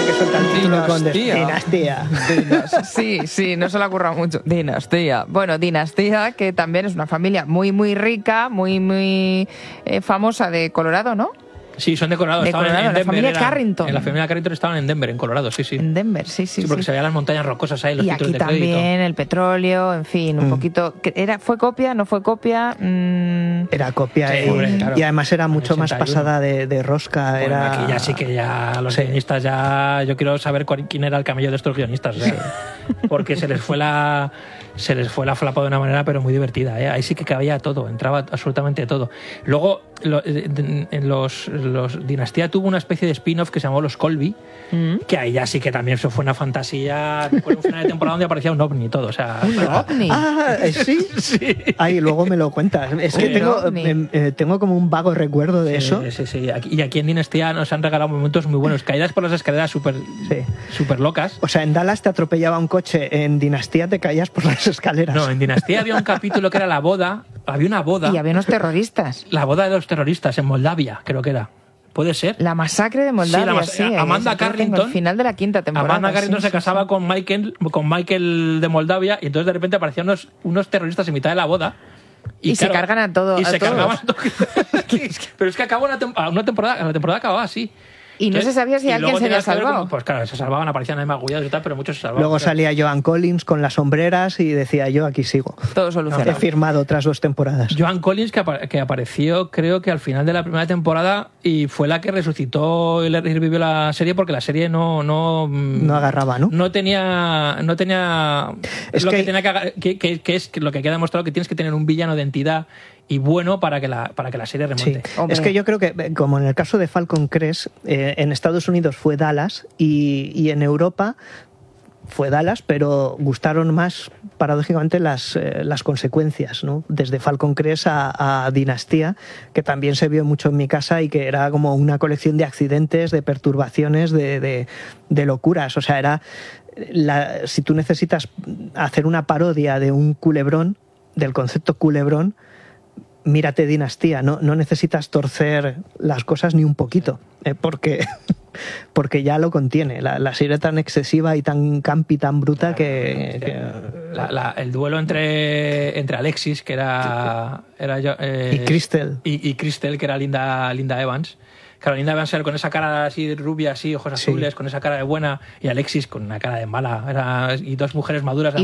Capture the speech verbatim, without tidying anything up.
que suelta el título con des- Dinastía. Dinastía. Sí, sí, no se le ha currado mucho. Dinastía. Bueno, Dinastía, que también es una familia muy, muy rica, muy, muy eh, famosa de Colorado, ¿no? Sí, son de Colorado. De Estaban Colorado, en la Denver. familia eran- Carrington. En la familia Carrington estaban en Denver, en Colorado, sí, sí. En Denver, sí, sí. Sí, porque sí. se veían las montañas rocosas ahí, los Y títulos aquí de crédito. también el petróleo, en fin, un Mm. poquito. que Era, ¿Fue copia? ¿No fue copia? Mm, Era copia Sí, y, hombre, claro. y además era mucho más ochenta y uno. pasada de, de rosca. Bueno, era... aquí ya sí que ya los Sí. guionistas ya... Yo quiero saber cuál- quién era el camello de estos guionistas. o sea, porque se les fue la... Se les fue la flapa de una manera pero muy divertida. ¿eh? Ahí sí que cabía todo, entraba absolutamente todo. Luego, lo- en en los, los Dinastía tuvo una especie de spin-off que se llamó Los Colby, mm. que ahí ya sí que también eso fue una fantasía. Recuerdo un final de temporada donde aparecía un ovni y todo. O sea, Un ovni. Ah, ¿eh, ¿sí? sí. Ahí luego me lo cuentas. Es que Un tengo, ovni. eh, eh, tengo como un vago recuerdo de eso. Sí, sí, sí. Aquí- Y aquí en Dinastía nos han regalado momentos muy buenos. Caídas por las escaleras súper Sí. súper locas. O sea, en Dallas te atropellaba un coche, en Dinastía te caías por las escaleras. No, en Dinastía había un capítulo que era la boda. Había una boda. Y había unos terroristas. La boda de los terroristas en Moldavia, creo que era. ¿Puede ser? La masacre de Moldavia, Sí, la mas- sí. Amanda esa creo que Carrington- El final de la quinta temporada. Amanda Carrington sí, se sí, casaba sí. con Michael con Michael de Moldavia y entonces de repente aparecían unos, unos terroristas en mitad de la boda. Y se cargan a todo- Y a se todos. cargaban a todos. Pero es que acabó una, tem- una temporada, la temporada acababa así. Y no se sabía si y alguien luego se había tenías que ver salvado. cómo- Pues claro, se salvaban, aparecían ahí magullados y tal, pero muchos se salvaban. Luego Pero- salía Joan Collins con las sombreras y decía yo aquí sigo. Todo He solucionado. firmado otras dos temporadas. Joan Collins, que, apa- que apareció creo que al final de la primera temporada y fue la que resucitó y le- y revivió la serie porque la serie no no, mm, No agarraba, ¿no? no tenía no tenía Es lo que, que- tenía que, aga- que, que- que es que lo que queda demostrado que tienes que tener un villano de entidad y bueno para que la para que la serie Sí, remonte. Hombre. es que yo creo que, eh, como en el caso de Falcon Crest, eh, en Estados Unidos fue Dallas y, y en Europa fue Dallas, pero gustaron más, paradójicamente, las, eh, las consecuencias, ¿no? Desde Falcon Crest a, a Dinastía, que también se vio mucho en mi casa y que era como una colección de accidentes, de perturbaciones, de, de, de locuras. O sea, era la, si tú necesitas hacer una parodia de un culebrón, del concepto culebrón, mírate Dinastía, no, no necesitas torcer las cosas ni un poquito, eh, porque, porque ya lo contiene. La, la serie tan excesiva y tan campi, tan bruta que... que- La- la- el duelo entre entre Alexis que era era yo, eh, y Crystal. y, y Crystal que era Linda Linda Evans. Claro, Linda Evans era con esa cara así rubia, así ojos Sí. azules, con esa cara de buena, y Alexis con una cara de mala. Era, y dos mujeres maduras.